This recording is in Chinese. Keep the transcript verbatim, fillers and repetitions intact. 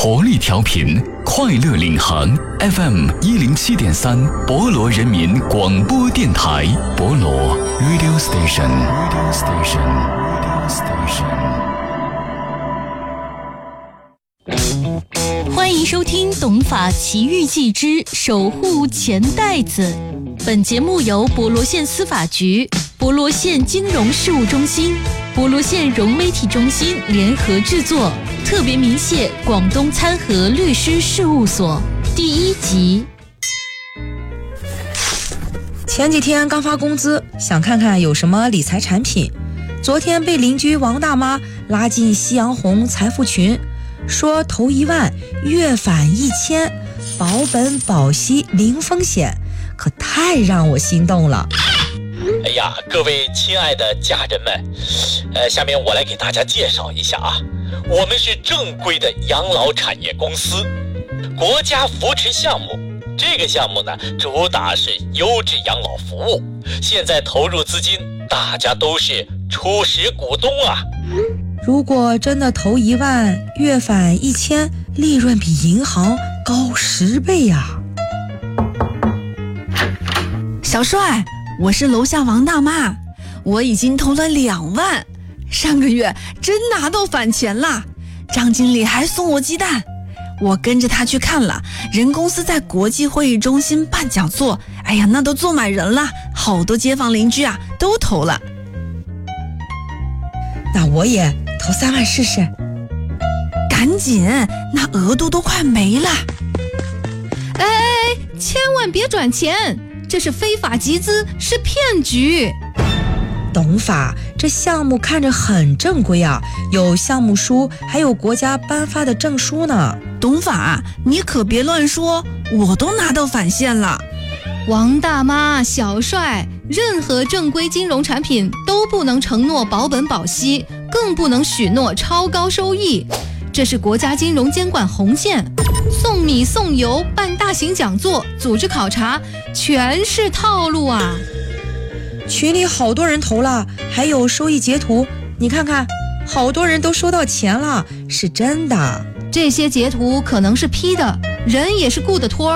活力调频，快乐领航 F M 一零七点三，博罗人民广播电台，博罗 Radio Station Radio Station Radio Station。 欢迎收听《懂法奇遇记之守护钱袋子》。本节目由博罗县司法局、博罗县金融事务中心、博罗县融媒体中心联合制作，特别鸣谢广东参和律师事务所。第一集。 前几天刚发工资，想看看有什么理财产品。昨天被邻居王大妈拉进夕阳红财富群，说投一万月返一千，保本保息零风险，可太让我心动了。 哎呀，各位亲爱的家人们，呃，下面我来给大家介绍一下啊，我们是正规的养老产业公司，国家扶持项目。这个项目呢，主打是优质养老服务。现在投入资金，大家都是初始股东啊。 如果真的投一万月返一千，利润比银行高十倍呀、 啊！小帅，我是楼下王大妈，我已经投了两万，上个月真拿到返钱啦！张经理还送我鸡蛋，我跟着他去看了，人公司在国际会议中心办讲座，哎呀，那都坐满人了，好多街坊邻居啊都投了。 那我也投三万试试。 赶紧，那额度都快没了。 哎哎，千万别转钱，这是非法集资，是骗局。 懂法，这项目看着很正规啊，有项目书，还有国家颁发的证书呢。 懂法，你可别乱说，我都拿到返现了。 王大妈、小帅，任何正规金融产品都不能承诺保本保息，更不能许诺超高收益，这是国家金融监管红线。送米送油，办大型讲座，组织考察，全是套路啊！ 群里好多人投了，还有收益截图，你看看，好多人都收到钱了，是真的。 这些截图可能是 P 的，人也是雇的托。